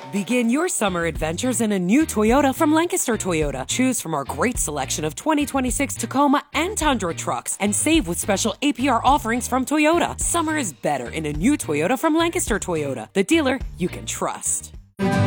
Begin your summer adventures in a new Toyota from Lancaster Toyota. Choose from our great selection of 2026 Tacoma and Tundra trucks and save with special APR offerings from Toyota. Summer is better in a new Toyota from Lancaster Toyota, the dealer you can trust.